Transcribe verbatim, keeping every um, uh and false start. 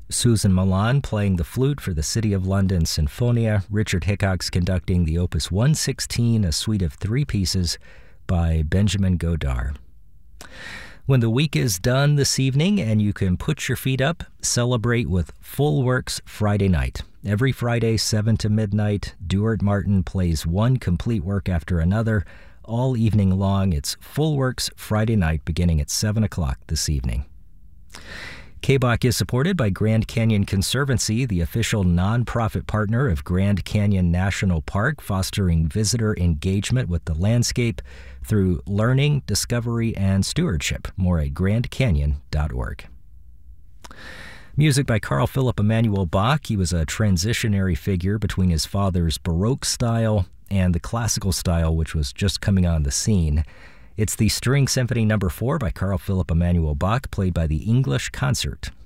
Susan Milan playing the flute for the City of London Sinfonia. Richard Hickox conducting the Opus one sixteen, a suite of three pieces by Benjamin Godard. When the week is done this evening and you can put your feet up, celebrate with Full Works Friday night. Every Friday, seven to midnight, Duart Martin plays one complete work after another. All evening long, it's Full Works Friday night beginning at seven o'clock this evening. K B O C is supported by Grand Canyon Conservancy, the official nonprofit partner of Grand Canyon National Park, fostering visitor engagement with the landscape through learning, discovery, and stewardship. More at grand canyon dot org. Music by Carl Philipp Emanuel Bach. He was a transitionary figure between his father's Baroque style and the classical style, which was just coming on the scene. It's the String Symphony Number four by Carl Philipp Emanuel Bach, played by the English Concert